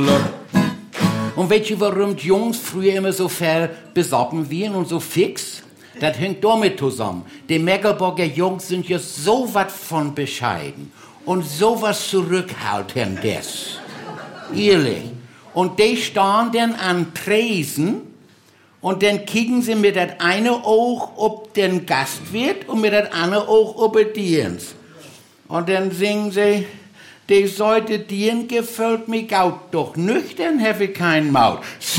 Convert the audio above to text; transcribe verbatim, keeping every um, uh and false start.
Und weißt du, warum die Jungs früher immer so fair besoffen waren und so fix? Das hängt damit zusammen. Die Meckerburger Jungs sind ja so was von bescheiden und so was zurückhaltendes. Ehrlich. Und die stehen dann an Tresen und dann kicken sie mit das eine Auge ob den Gastwirt und mit das andere Auge ob den Dienst. Und dann singen sie, die Seite Dien gefällt mir gaut, doch nüchtern habe ich kein Maul.